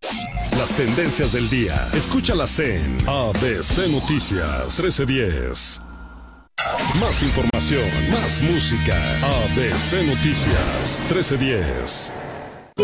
Las tendencias del día. Escúchalas en ABC Noticias 1310. Más información, más música. ABC Noticias 1310.